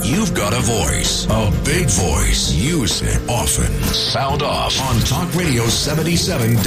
You've got a voice, a big voice. Use it often. Sound off on Talk Radio 77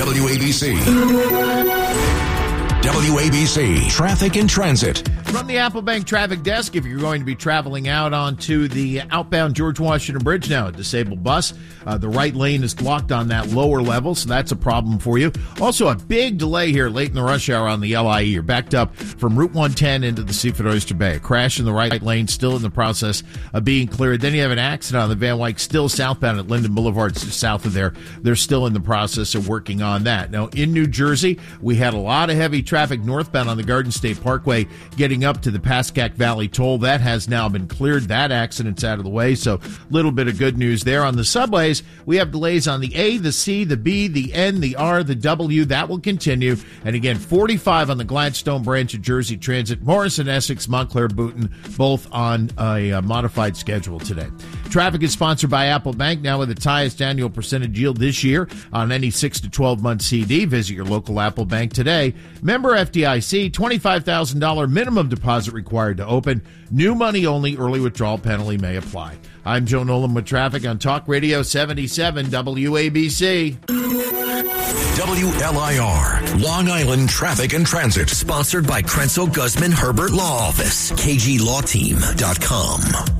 WABC. WABC Traffic and Transit. From the Apple Bank Traffic Desk, if you're going to be traveling out onto the outbound George Washington Bridge now, a disabled bus, the right lane is blocked on that lower level, so that's a problem for you. Also, a big delay here late in the rush hour on the LIE. You're backed up from Route 110 into the Seaford Oyster Bay. A crash in the right lane, still in the process of being cleared. Then you have an accident on the Van Wyck, still southbound at Linden Boulevard, just south of there. They're still in the process of working on that. Now, in New Jersey, we had a lot of heavy traffic northbound on the Garden State Parkway getting up to the Pascack Valley toll. That has now been cleared. That accident's out of the way, so a little bit of good news there. On the subways, we have delays on the A, the C, the B, the N, the R, the W. That will continue. And again, 45 on the Gladstone branch of Jersey Transit, Morrison, Essex, Montclair, Boonton, both on a modified schedule today. Traffic is sponsored by Apple Bank, now with its highest annual percentage yield this year on any 6 to 12-month CD. Visit your local Apple Bank today. Member FDIC, $25,000 minimum deposit required to open. New money only. Early withdrawal penalty may apply. I'm Joe Nolan with traffic on Talk Radio 77 WABC. WLIR, Long Island Traffic and Transit. Sponsored by Krenzel Guzman Herbert Law Office. KGLawTeam.com.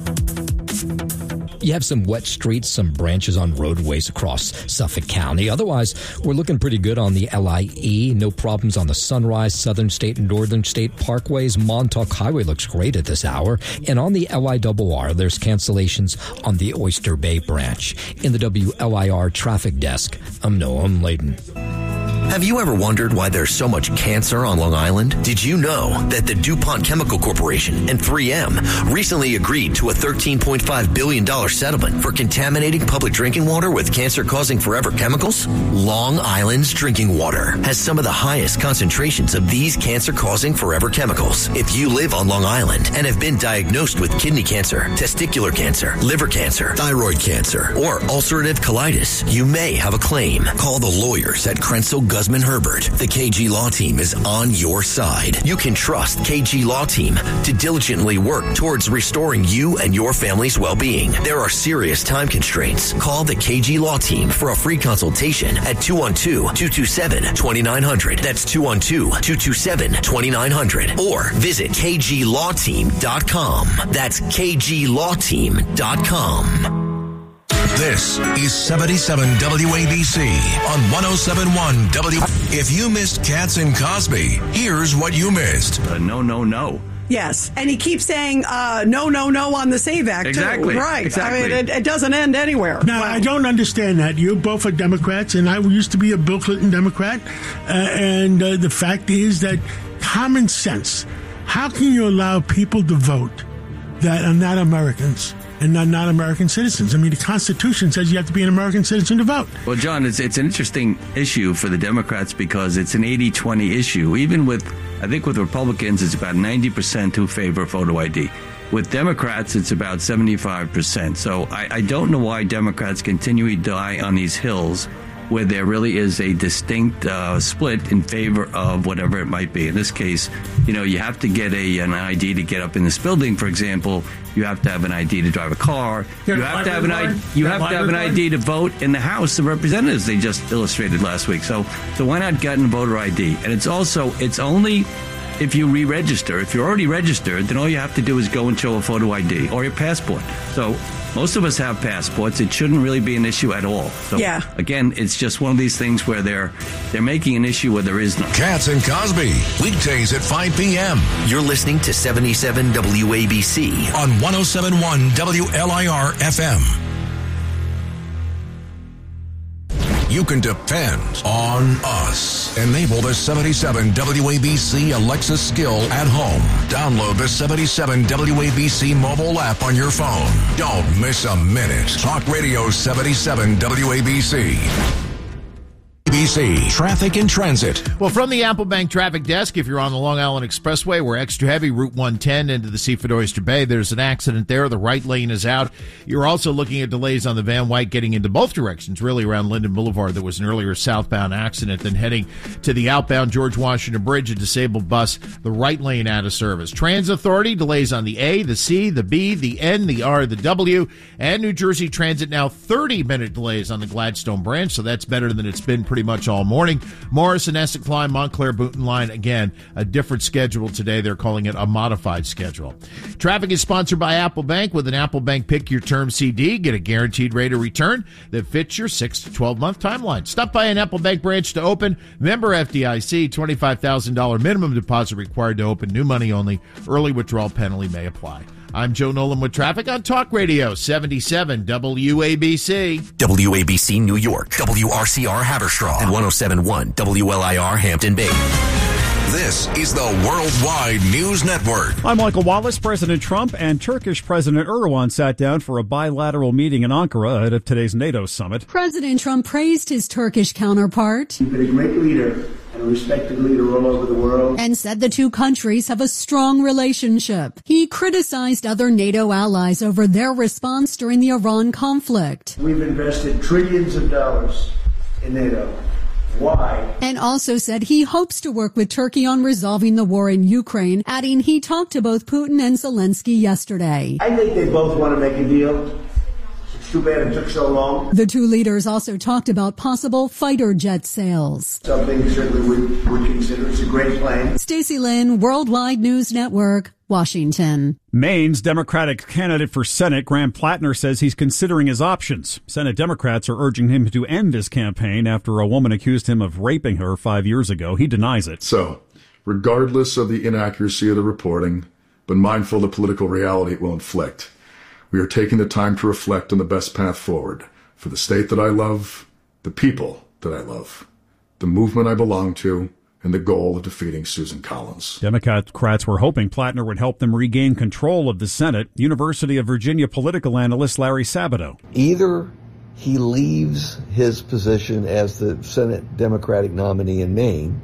You have some wet streets, some branches on roadways across Suffolk County. Otherwise, we're looking pretty good on the LIE. No problems on the Sunrise, Southern State, and Northern State Parkways. Montauk Highway looks great at this hour. And on the LIRR, there's cancellations on the Oyster Bay branch. In the WLIR traffic desk, I'm Noam Layden. Have you ever wondered why there's so much cancer on Long Island? Did you know that the DuPont Chemical Corporation and 3M recently agreed to a $13.5 billion settlement for contaminating public drinking water with cancer-causing forever chemicals? Long Island's drinking water has some of the highest concentrations of these cancer-causing forever chemicals. If you live on Long Island and have been diagnosed with kidney cancer, testicular cancer, liver cancer, thyroid cancer, or ulcerative colitis, you may have a claim. Call the lawyers at Krenzel Guzman Herbert. The KG Law Team is on your side. You can trust KG Law Team to diligently work towards restoring you and your family's well-being. There are serious time constraints. Call the KG Law Team for a free consultation at 212-227-2900. That's 212-227-2900. Or visit KGLawTeam.com. That's KGLawTeam.com. This is 77 WABC on 107.1 W. If you missed Katz and Cosby, here's what you missed. No. Yes, and he keeps saying no on the SAVE Act, exactly. Too. Right. Exactly. I mean, it doesn't end anywhere. Now, I don't understand that. You both are Democrats, and I used to be a Bill Clinton Democrat. And the fact is that common sense, how can you allow people to vote that are not Americans and not American citizens? I mean, the Constitution says you have to be an American citizen to vote. Well, John, it's an interesting issue for the Democrats because it's an 80-20 issue. Even with Republicans, it's about 90% who favor photo ID. With Democrats, it's about 75%. So I don't know why Democrats continually die on these hills where there really is a distinct split in favor of whatever it might be. In this case, you have to get an ID to get up in this building, for example. You have to have an ID to drive a car. You have to have an ID to vote in the House of Representatives. They just illustrated last week. So why not get a voter ID? And it's only if you re-register. If you're already registered, then all you have to do is go and show a photo ID or your passport. So most of us have passports. It shouldn't really be an issue at all. So, again, it's just one of these things where they're making an issue where there is none. Katz and Cosby, weekdays at 5 p.m. You're listening to 77 WABC on 107.1 WLIR FM. You can depend on us. Enable the 77 WABC Alexa skill at home. Download the 77 WABC mobile app on your phone. Don't miss a minute. Talk Radio 77 WABC. WABC Traffic and Transit. Well, from the Apple Bank traffic desk, if you're on the Long Island Expressway, we're extra heavy, Route 110 into the Seaford Oyster Bay. There's an accident there. The right lane is out. You're also looking at delays on the Van Wyck getting into both directions, really around Linden Boulevard. There was an earlier southbound accident. Then heading to the outbound George Washington Bridge, a disabled bus, the right lane out of service. Transit Authority, delays on the A, the C, the B, the N, the R, the W, and New Jersey Transit now 30-minute delays on the Gladstone branch, so that's better than it's been pretty much all morning. Morrison, Essex line, Montclair, Boonton line, again, a different schedule today. They're calling it a modified schedule. Traffic is sponsored by Apple Bank. With an Apple Bank Pick Your Term CD, get a guaranteed rate of return that fits your 6 to 12-month timeline. Stop by an Apple Bank branch to open. Member FDIC, $25,000 minimum deposit required to open. New money only. Early withdrawal penalty may apply. I'm Joe Nolan with traffic on Talk Radio 77 WABC. WABC New York, WRCR Haverstraw, and 107.1 WLIR Hampton Bay. This is the Worldwide News Network. I'm Michael Wallace. President Trump and Turkish President Erdogan sat down for a bilateral meeting in Ankara ahead of today's NATO summit. President Trump praised his Turkish counterpart. You've been a great leader and a respected leader all over the world. And said the two countries have a strong relationship. He criticized other NATO allies over their response during the Iran conflict. We've invested trillions of dollars in NATO. Why? And also said he hopes to work with Turkey on resolving the war in Ukraine, adding he talked to both Putin and Zelensky yesterday. I think they both want to make a deal. It's too bad it took so long. The two leaders also talked about possible fighter jet sales. Something certainly would consider. It's a great plan. Stacey Lynn, Worldwide News Network, Washington. Maine's Democratic candidate for Senate, Graham Plattner, says he's considering his options. Senate Democrats are urging him to end his campaign after a woman accused him of raping her 5 years ago. He denies it. So, regardless of the inaccuracy of the reporting, but mindful of the political reality it will inflict, we are taking the time to reflect on the best path forward for the state that I love, the people that I love, the movement I belong to, and the goal of defeating Susan Collins. Democrats were hoping Plattner would help them regain control of the Senate. University of Virginia political analyst Larry Sabato. Either he leaves his position as the Senate Democratic nominee in Maine,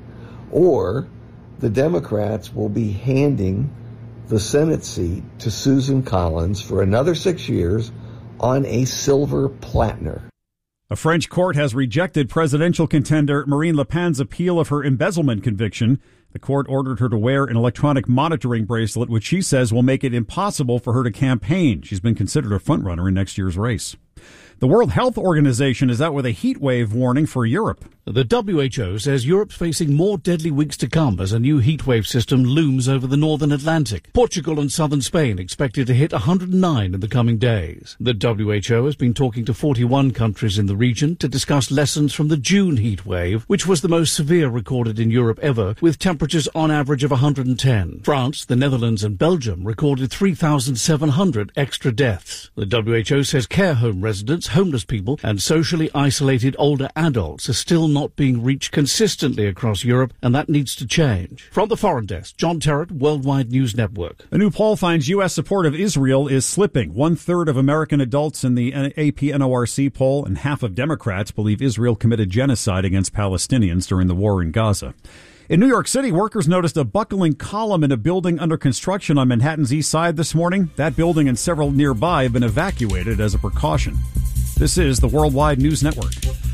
or the Democrats will be handing the Senate seat to Susan Collins for another 6 years on a silver platter. A French court has rejected presidential contender Marine Le Pen's appeal of her embezzlement conviction. The court ordered her to wear an electronic monitoring bracelet, which she says will make it impossible for her to campaign. She's been considered a frontrunner in next year's race. The World Health Organization is out with a heat wave warning for Europe. The WHO says Europe's facing more deadly weeks to come as a new heatwave system looms over the northern Atlantic. Portugal and southern Spain expected to hit 109 in the coming days. The WHO has been talking to 41 countries in the region to discuss lessons from the June heatwave, which was the most severe recorded in Europe ever, with temperatures on average of 110. France, the Netherlands and Belgium recorded 3,700 extra deaths. The WHO says care home residents, homeless people and socially isolated older adults are still not being reached consistently across Europe, and that needs to change. From the Foreign Desk, John Terrett, Worldwide News Network. A new poll finds U.S. support of Israel is slipping. 1/3 of American adults in the AP-NORC poll and half of Democrats believe Israel committed genocide against Palestinians during the war in Gaza. In New York City, workers noticed a buckling column in a building under construction on Manhattan's east side this morning. That building and several nearby have been evacuated as a precaution. This is the Worldwide News Network.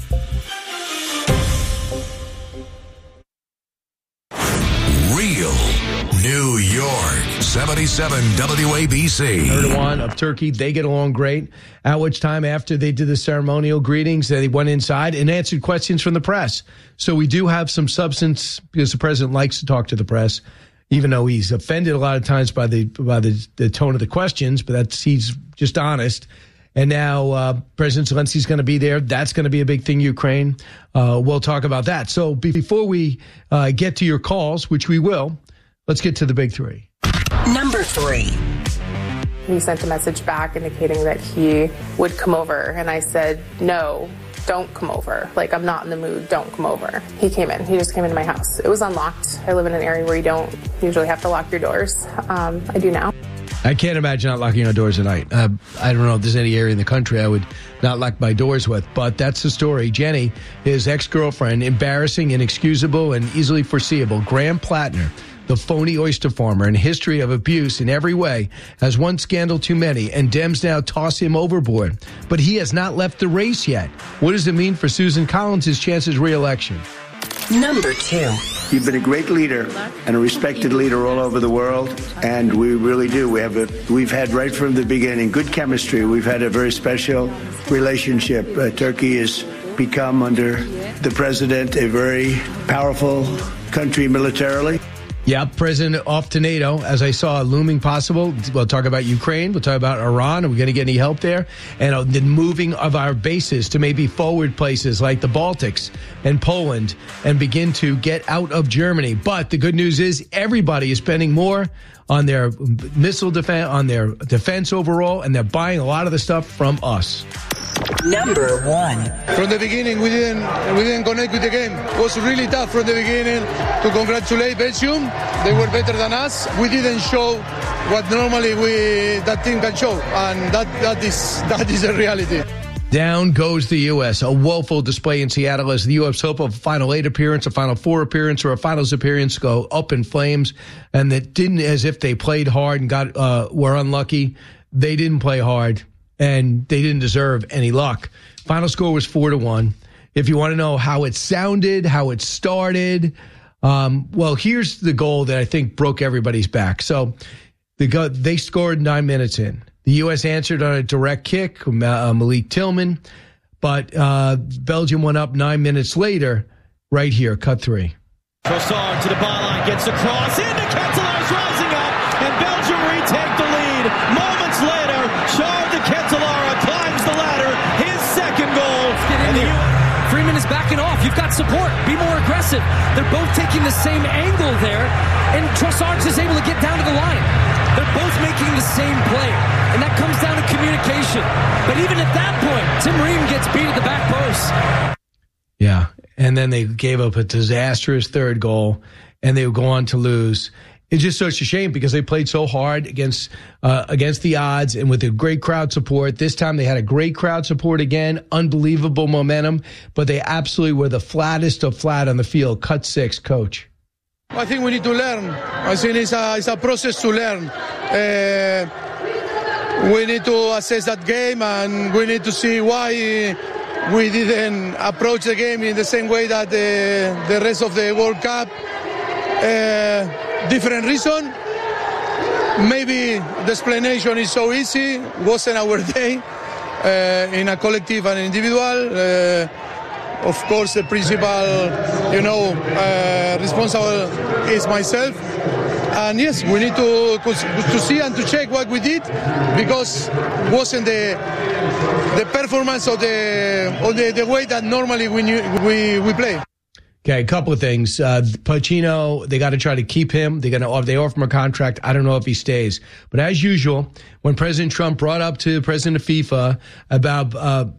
Real New York, 77 WABC. Erdogan of Turkey, they get along great. At which time, after they did the ceremonial greetings, they went inside and answered questions from the press. So we do have some substance because the president likes to talk to the press, even though he's offended a lot of times by the tone of the questions, but he's just honest. And now President Zelensky's going to be there. That's going to be a big thing, Ukraine. We'll talk about that. So before we get to your calls, which we will, let's get to the big three. Number 3. He sent a message back indicating that he would come over. And I said, no, don't come over. Like, I'm not in the mood. Don't come over. He came in. He just came into my house. It was unlocked. I live in an area where you don't usually have to lock your doors. I do now. I can't imagine not locking our doors at night. I don't know if there's any area in the country I would not lock my doors with, but that's the story. Jenny, his ex-girlfriend, embarrassing, inexcusable, and easily foreseeable. Graham Plattner, the phony oyster farmer and history of abuse in every way, has one scandal too many, and Dems now toss him overboard. But he has not left the race yet. What does it mean for Susan Collins' chances re-election? Number 2. You've been a great leader and a respected leader all over the world, and we really do. We've had right from the beginning good chemistry. We've had a very special relationship. Turkey has become, under the president, a very powerful country militarily. Yeah, President off to NATO, as I saw, looming possible. We'll talk about Ukraine. We'll talk about Iran. Are we going to get any help there? And the moving of our bases to maybe forward places like the Baltics and Poland and begin to get out of Germany. But the good news is everybody is spending more on their missile defense, on their defense overall, and they're buying a lot of the stuff from us. Number 1. From the beginning, we didn't connect with the game. It was really tough from the beginning to congratulate Belgium. They were better than us. We didn't show what normally that team can show, and that is a reality. Down goes the U.S. A woeful display in Seattle as the U.S. hope of a Final 8 appearance, a Final 4 appearance, or a Finals appearance go up in flames. And that didn't, as if they played hard and were unlucky. They didn't play hard, and they didn't deserve any luck. Final score was 4-1. If you want to know how it sounded, how it started, well, here's the goal that I think broke everybody's back. So they scored 9 minutes in. The U.S. answered on a direct kick, Malik Tillman, but Belgium went up 9 minutes later. Right here, cut 3. Trossard to the byline, gets across, into Ketelaer's rising up, and Belgium retake the lead. Moments later, Charles de Ketelaere climbs the ladder, his second goal. Get in there. Freeman is backing off. You've got support. Be more aggressive. They're both taking the same angle there, and Trossard is able to get down to the line. They're both making the same play, and that comes down to communication. But even at that point, Tim Ream gets beat at the back post. Yeah, and then they gave up a disastrous third goal, and they would go on to lose. It's just such a shame because they played so hard against the odds and with a great crowd support. This time they had a great crowd support again, unbelievable momentum, but they absolutely were the flattest of flat on the field. Cut 6, Coach. I think we need to learn. I think it's a process to learn. We need to assess that game, and we need to see why we didn't approach the game in the same way that the rest of the World Cup. Different reason. Maybe the explanation is so easy. Wasn't our day in a collective and individual. Of course, the principal, responsible is myself. And yes, we need to see and to check what we did, because wasn't the performance of the way that normally we play. Okay, a couple of things. Pacino, they got to try to keep him. They offer him a contract. I don't know if he stays. But as usual, when President Trump brought up to the president of FIFA about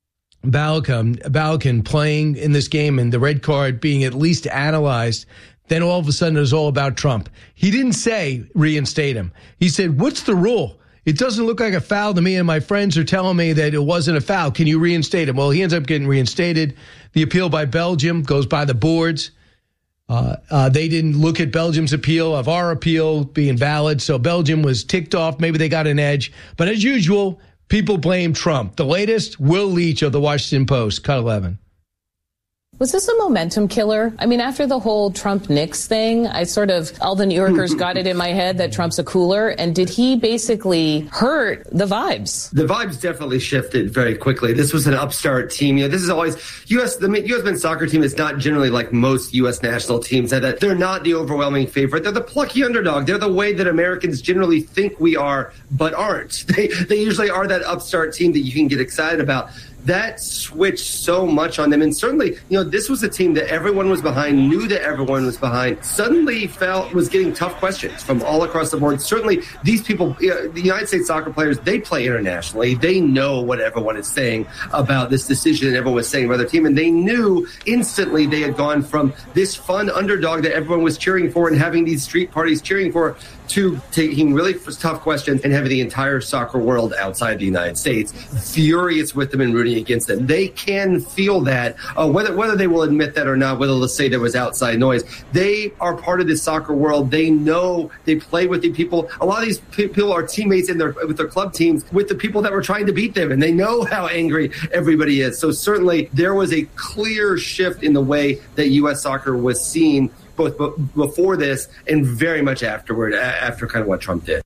Balkan playing in this game and the red card being at least analyzed, then all of a sudden it was all about Trump. He didn't say reinstate him. He said, what's the rule? It doesn't look like a foul to me, and my friends are telling me that it wasn't a foul. Can you reinstate him? Well, he ends up getting reinstated. The appeal by Belgium goes by the boards. They didn't look at Belgium's appeal of our appeal being valid, so Belgium was ticked off. Maybe they got an edge. But as usual, people blame Trump. The latest, Will Leach of the Washington Post, cut 11. Was this a momentum killer? I mean, after the whole Trump-Nix thing, all the New Yorkers got it in my head that Trump's a cooler. And did he basically hurt the vibes? The vibes definitely shifted very quickly. This was an upstart team. This is always the U.S. men's soccer team is not generally like most U.S. national teams. That they're not the overwhelming favorite. They're the plucky underdog. They're the way that Americans generally think we are, but aren't. They usually are that upstart team that you can get excited about. That switched so much on them. And certainly, this was a team that everyone was behind, knew that everyone was behind, suddenly was getting tough questions from all across the board. Certainly, these people, the United States soccer players, they play internationally. They know what everyone is saying about this decision and everyone was saying about their team. And they knew instantly they had gone from this fun underdog that everyone was cheering for and having these street parties cheering for to taking really tough questions and having the entire soccer world outside the United States furious with them and rooting against them. They can feel that, whether they will admit that or not, whether they'll say there was outside noise. They are part of this soccer world. They know, they play with the people. A lot of these people are teammates with their club teams with the people that were trying to beat them, and they know how angry everybody is. So certainly there was a clear shift in the way that U.S. soccer was seen both before this and very much afterward, after kind of what Trump did.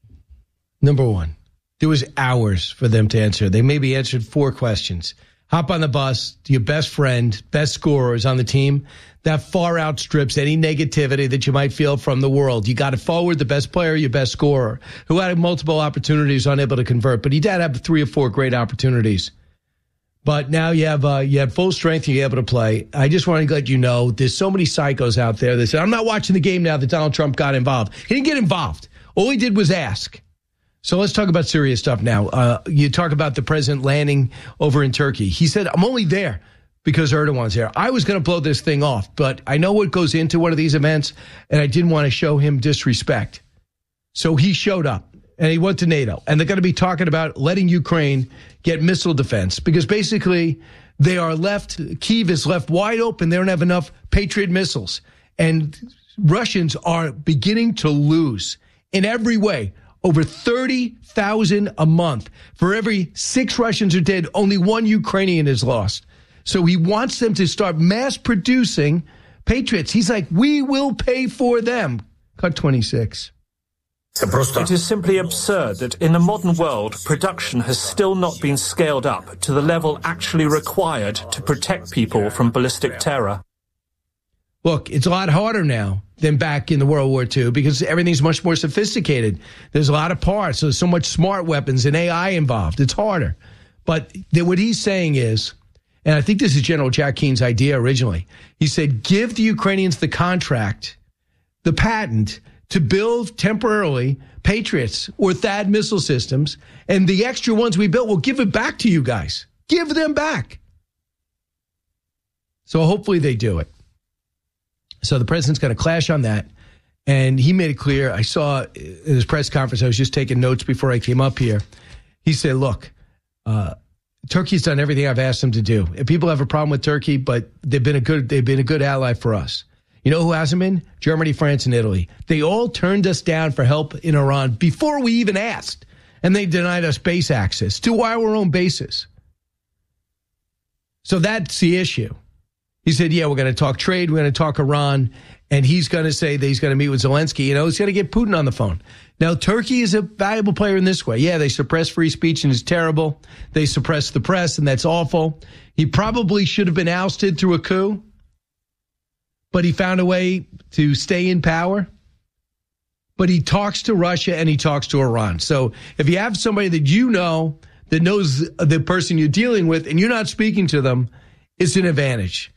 Number one, there was hours for them to answer. They maybe answered 4 questions. Hop on the bus to your best friend, best scorers on the team. That far outstrips any negativity that you might feel from the world. You got to forward the best player, your best scorer, who had multiple opportunities, unable to convert. But he did have 3 or 4 great opportunities. But now you have full strength and you're able to play. I just want to let you know, there's so many psychos out there that say, I'm not watching the game now that Donald Trump got involved. He didn't get involved. All he did was ask. So let's talk about serious stuff now. You talk about the president landing over in Turkey. He said, I'm only there because Erdogan's there. I was going to blow this thing off, but I know what goes into one of these events, and I didn't want to show him disrespect. So he showed up. And he went to NATO. And they're going to be talking about letting Ukraine get missile defense because basically they are Kyiv is left wide open. They don't have enough Patriot missiles. And Russians are beginning to lose in every way. Over 30,000 a month. For every 6 Russians are dead, only 1 Ukrainian is lost. So he wants them to start mass producing Patriots. He's like, we will pay for them. Cut 26. It is simply absurd that in the modern world, production has still not been scaled up to the level actually required to protect people from ballistic terror. Look, it's a lot harder now than back in the World War II because everything's much more sophisticated. There's a lot of parts. There's so much smart weapons and AI involved. It's harder. But what he's saying is, and I think this is General Jack Keene's idea originally, he said, give the Ukrainians the contract, the patent, to build temporarily Patriots or THAAD missile systems, and the extra ones we built, we'll give it back to you guys. Give them back. So hopefully they do it. So the president's going to clash on that, and he made it clear. I saw in his press conference, I was just taking notes before I came up here. He said, look, Turkey's done everything I've asked them to do. And people have a problem with Turkey, but they've been a good ally for us. You know who hasn't been? Germany, France, and Italy. They all turned us down for help in Iran before we even asked. And they denied us base access to our own bases. So that's the issue. He said, yeah, we're going to talk trade. We're going to talk Iran. And he's going to say that he's going to meet with Zelensky. You know, he's going to get Putin on the phone. Now, Turkey is a valuable player in this way. Yeah, they suppress free speech and it's terrible. They suppress the press and that's awful. He probably should have been ousted through a coup. But he found a way to stay in power. But he talks to Russia and he talks to Iran. So if you have somebody that you know that knows the person you're dealing with and you're not speaking to them, it's an advantage.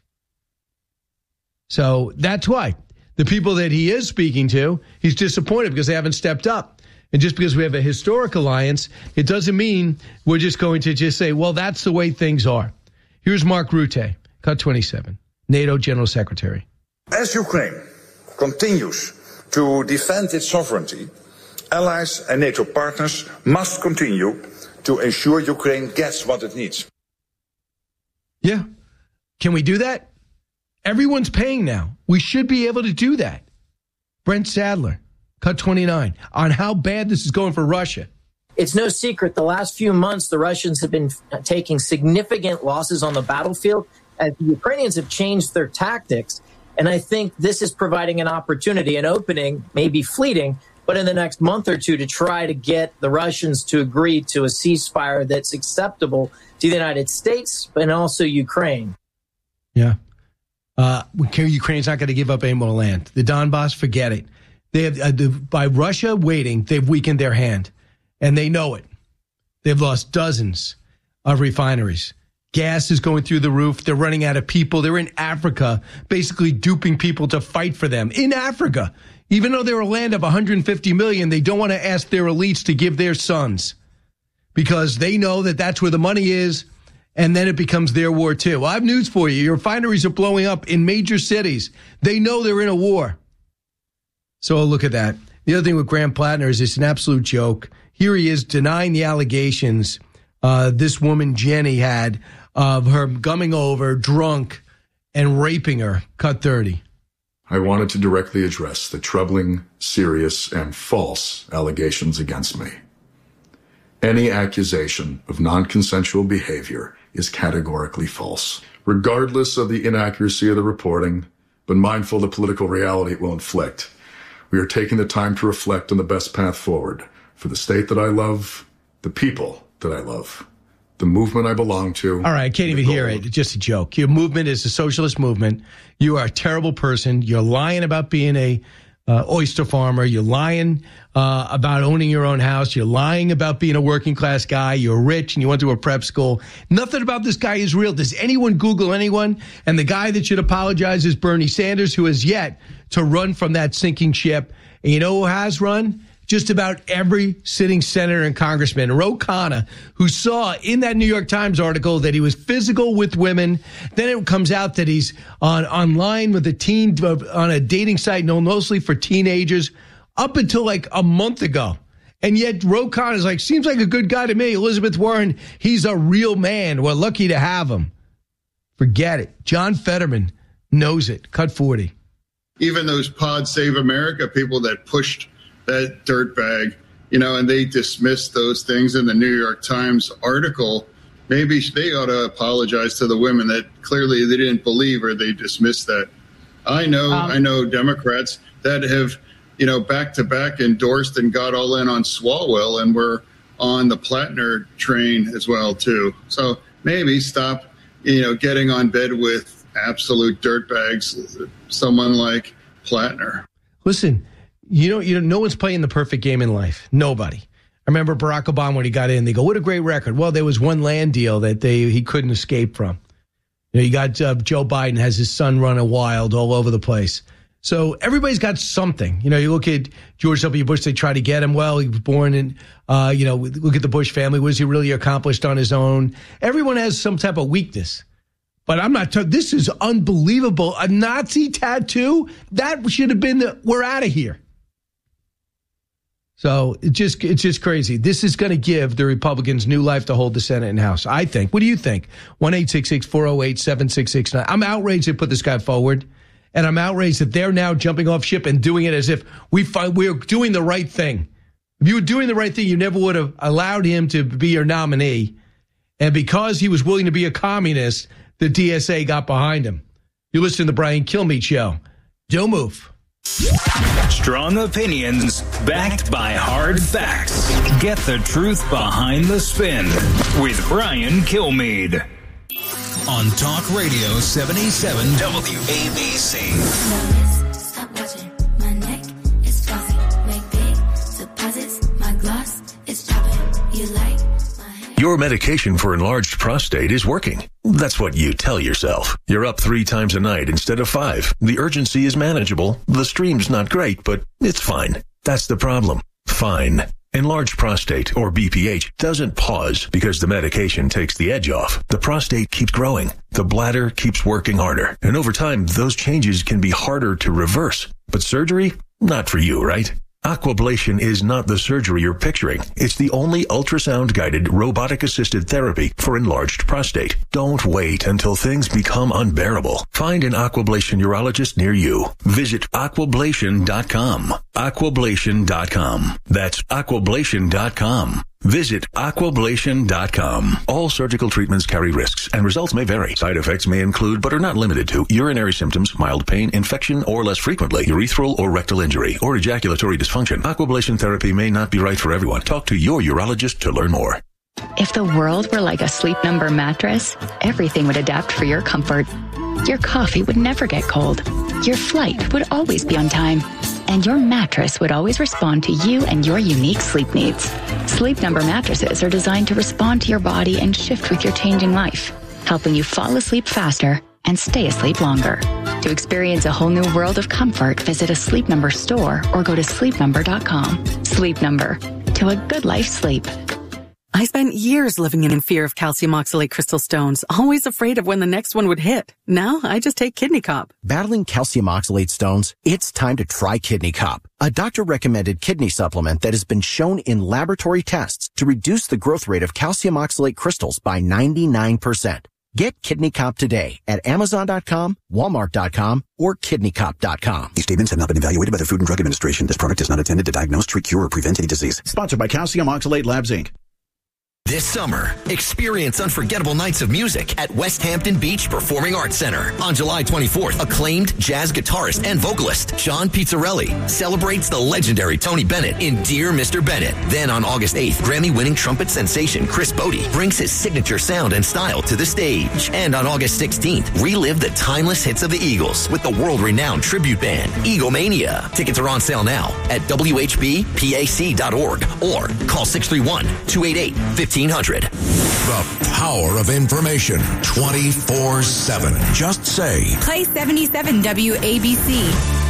So that's why the people that he is speaking to, he's disappointed because they haven't stepped up. And just because we have a historic alliance, it doesn't mean we're just going to just say, well, that's the way things are. Here's Mark Rutte, cut 27, NATO General Secretary. As Ukraine continues to defend its sovereignty, allies and NATO partners must continue to ensure Ukraine gets what it needs. Yeah. Can we do that? Everyone's paying now. We should be able to do that. Brent Sadler, cut 29, on how bad this is going for Russia. It's no secret the last few months the Russians have been taking significant losses on the battlefield as the Ukrainians have changed their tactics. And I think this is providing an opportunity, an opening, maybe fleeting, but in the next month or two to try to get the Russians to agree to a ceasefire that's acceptable to the United States, but also Ukraine. Yeah. Ukraine's not going to give up any more land. The Donbass, forget it. They have, by Russia waiting, they've weakened their hand, and they know it. They've lost dozens of refineries. Gas is going through the roof. They're running out of people. They're in Africa, basically duping people to fight for them. In Africa, even though they're a land of 150 million, they don't want to ask their elites to give their sons because they know that that's where the money is, and then it becomes their war too. Well, I have news for you. Your refineries are blowing up in major cities. They know they're in a war. So look at that. The other thing with Graham Plattner is it's an absolute joke. Here he is denying the allegations this woman, Jenny, had of her coming over drunk and raping her. Cut 30. I wanted to directly address the troubling, serious, and false allegations against me. Any accusation of non-consensual behavior is categorically false. Regardless of the inaccuracy of the reporting, but mindful of the political reality it will inflict, we are taking the time to reflect on the best path forward for the state that I love, the people that I love, the movement I belong to. All right, I can't even hear it. It's just a joke. Your movement is a socialist movement. You are a terrible person. You're lying about being a oyster farmer. You're lying about owning your own house. You're lying about being a working class guy. You're rich and you went to a prep school. Nothing about this guy is real. Does anyone Google anyone? And the guy that should apologize is Bernie Sanders, who has yet to run from that sinking ship. And you know who has run? Just about every sitting senator and congressman. Ro Khanna, who saw in that New York Times article that he was physical with women. Then it comes out that he's online with a teen on a dating site known mostly for teenagers up until like a month ago. And yet Ro Khanna is like, seems like a good guy to me. Elizabeth Warren, he's a real man. We're lucky to have him. Forget it. John Fetterman knows it. Cut 40. Even those Pod Save America people that pushed that dirtbag, and they dismissed those things in the New York Times article. Maybe they ought to apologize to the women that clearly they didn't believe or they dismissed that. I know Democrats that have, back to back endorsed and got all in on Swalwell and were on the Plattner train as well, too. So maybe stop, getting on bed with absolute dirtbags, someone like Plattner. Listen. No one's playing the perfect game in life. Nobody. I remember Barack Obama when he got in, they go, what a great record. Well, there was one land deal that he couldn't escape from. You got Joe Biden has his son running wild all over the place. So everybody's got something. You look at George W. Bush, they try to get him. Well, he was born in, look at the Bush family. Was he really accomplished on his own? Everyone has some type of weakness. But I'm not this is unbelievable. A Nazi tattoo? That should have been we're out of here. So it's just crazy. This is going to give the Republicans new life to hold the Senate and House, I think. What do you think? 1-866-408-7669. I'm outraged they put this guy forward, and I'm outraged that they're now jumping off ship and doing it as if we're doing the right thing. If you were doing the right thing, you never would have allowed him to be your nominee. And because he was willing to be a communist, the DSA got behind him. You listen to the Brian Kilmeade Show. Don't move. Strong opinions backed by hard facts. Get the truth behind the spin with Brian Kilmeade. On Talk Radio 77 WABC. Stop watching. My neck is flossy. Make big deposits. My gloss is chopping. You like your medication for enlarged prostate is working. That's what you tell yourself. You're up 3 times a night instead of 5. The urgency is manageable. The stream's not great, but it's fine. That's the problem. Fine. Enlarged prostate, or BPH, doesn't pause because the medication takes the edge off. The prostate keeps growing. The bladder keeps working harder. And over time, those changes can be harder to reverse. But surgery? Not for you, right? Aquablation is not the surgery you're picturing. It's the only ultrasound-guided, robotic-assisted therapy for enlarged prostate. Don't wait until things become unbearable. Find an Aquablation urologist near you. Visit aquablation.com. Aquablation.com. That's aquablation.com. Visit aquablation.com. All surgical treatments carry risks, and results may vary. Side effects may include, but are not limited to, urinary symptoms, mild pain, infection, or less frequently, urethral or rectal injury, or ejaculatory dysfunction. Aquablation therapy may not be right for everyone. Talk to your urologist to learn more. If the world were like a Sleep Number mattress, everything would adapt for your comfort. Your coffee would never get cold. Your flight would always be on time. And your mattress would always respond to you and your unique sleep needs. Sleep Number mattresses are designed to respond to your body and shift with your changing life, helping you fall asleep faster and stay asleep longer. To experience a whole new world of comfort, visit a Sleep Number store or go to sleepnumber.com. Sleep Number. To a good life sleep. I spent years living in fear of calcium oxalate crystal stones, always afraid of when the next one would hit. Now I just take Kidney Cop. Battling calcium oxalate stones? It's time to try Kidney Cop, a doctor-recommended kidney supplement that has been shown in laboratory tests to reduce the growth rate of calcium oxalate crystals by 99%. Get Kidney Cop today at Amazon.com, Walmart.com, or KidneyCop.com. These statements have not been evaluated by the Food and Drug Administration. This product is not intended to diagnose, treat, cure, or prevent any disease. Sponsored by Calcium Oxalate Labs, Inc. This summer, experience unforgettable nights of music at West Hampton Beach Performing Arts Center. On July 24th, acclaimed jazz guitarist and vocalist John Pizzarelli celebrates the legendary Tony Bennett in Dear Mr. Bennett. Then on August 8th, Grammy-winning trumpet sensation Chris Bodie brings his signature sound and style to the stage. And on August 16th, relive the timeless hits of the Eagles with the world-renowned tribute band Eaglemania. Tickets are on sale now at WHBPAC.org or call 631-288-1500. The power of information 24/7. Just say, Play 77 WABC.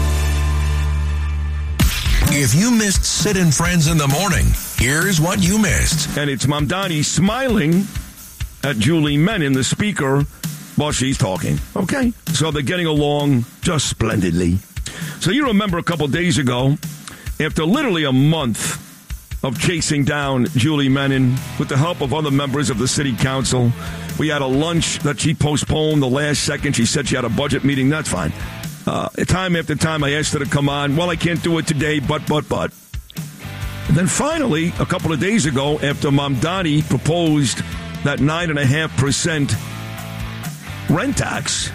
If you missed Sid and Friends in the Morning, here's what you missed. And it's Mamdani smiling at Julie Menin, the speaker, while she's talking. Okay? So they're getting along just splendidly. So you remember a couple days ago, after literally a month of chasing down Julie Menin with the help of other members of the city council, we had a lunch that she postponed the last second. She said she had a budget meeting. That's fine. Time after time, I asked her to come on. Well, I can't do it today, but. And then finally, a couple of days ago, after Mamdani proposed that 9.5% rent tax,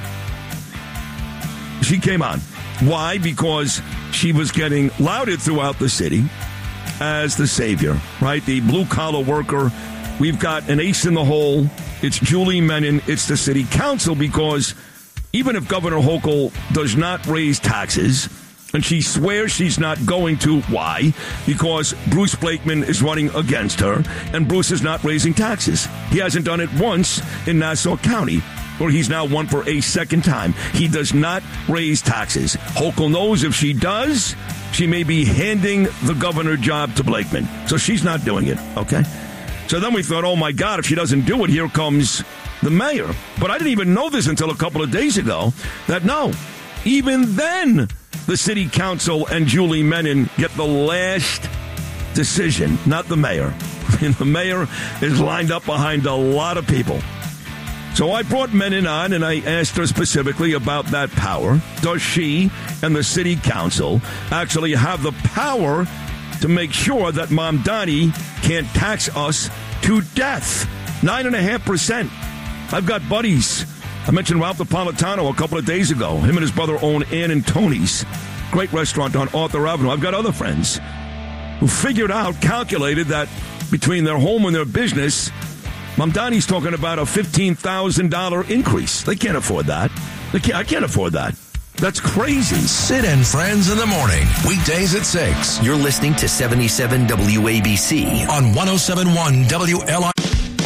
she came on. Why? Because she was getting lauded throughout the city as the savior, right? The blue-collar worker. We've got an ace in the hole. It's Julie Menin. It's the city council, because even if Governor Hochul does not raise taxes, and she swears she's not going to, why? Because Bruce Blakeman is running against her, and Bruce is not raising taxes. He hasn't done it once in Nassau County, where he's now won for a second time. He does not raise taxes. Hochul knows if she does, she may be handing the governor job to Blakeman. So she's not doing it, okay? So then we thought, oh, my God, if she doesn't do it, here comes the mayor. But I didn't even know this until a couple of days ago, that no, even then, the city council and Julie Menin get the last decision, not the mayor. And the mayor is lined up behind a lot of people. So I brought Menin on, and I asked her specifically about that power. Does she and the city council actually have the power to make sure that Mamdani can't tax us to death? 9.5%. I've got buddies. I mentioned Ralph Napolitano a couple of days ago. Him and his brother own Ann and Tony's. Great restaurant on Arthur Avenue. I've got other friends who calculated that between their home and their business, Mamdani's talking about a $15,000 increase. They can't afford that. I can't afford that. That's crazy. Sid and Friends in the Morning, weekdays at 6. You're listening to 77 WABC on 107.1 WLI.